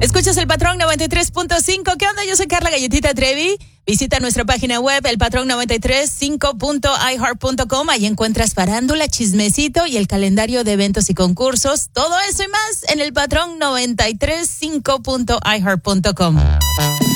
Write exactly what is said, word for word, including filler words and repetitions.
Escuchas El Patrón noventa y tres punto cinco. ¿Qué onda? Yo soy Carla Galletita Trevi. Visita nuestra página web, el patrón noventa y tres punto cinco punto i heart punto com. Ahí encuentras farándula, chismecito y el calendario de eventos y concursos. Todo eso y más en el patrón noventa y tres punto cinco punto i heart punto com.